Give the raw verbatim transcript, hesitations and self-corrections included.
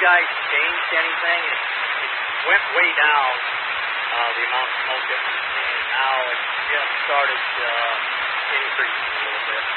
guys changed anything? It, it went way down, uh, the amount of smoke that we were seeing. Now it's just started uh, increasing a little bit.